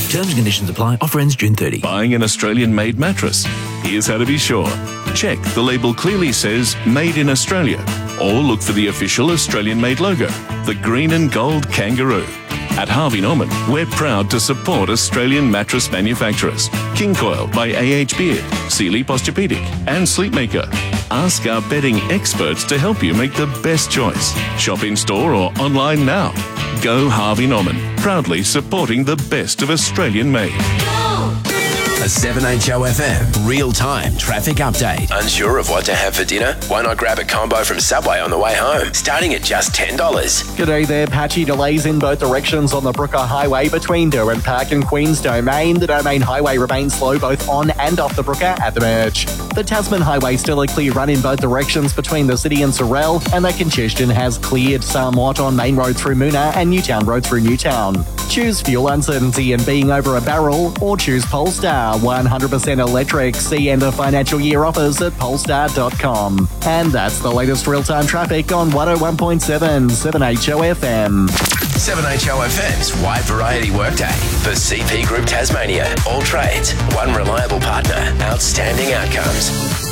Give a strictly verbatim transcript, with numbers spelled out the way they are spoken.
Terms and conditions apply. Offer ends June thirtieth. Buying an Australian-made mattress? Here's how to be sure. Check the label clearly says Made in Australia, or look for the official Australian-made logo, the green and gold kangaroo. At Harvey Norman, we're proud to support Australian mattress manufacturers. King Coil by A H Beard, Sealy Posturepedic and Sleepmaker. Ask our bedding experts to help you make the best choice. Shop in store or online now. Go Harvey Norman, proudly supporting the best of Australian made. A seven H O F M real-time traffic update. Unsure of what to have for dinner? Why not grab a combo from Subway on the way home, starting at just ten dollars? G'day there. Patchy delays in both directions on the Brooker Highway between Derwent Park and Queen's Domain. The Domain Highway remains slow both on and off the Brooker at the merge. The Tasman Highway still a clear run in both directions between the city and Sorell, and that congestion has cleared somewhat on Main Road through Moona and Newtown Road through Newtown. Choose fuel uncertainty and being over a barrel, or choose Polestar. one hundred percent electric. See end of financial year offers at polestar dot com. And that's the latest real-time traffic on one oh one point seven seven H O F M. seven H O F M's Wide Variety Workday for C P Group Tasmania. All trades, one reliable partner, outstanding outcomes.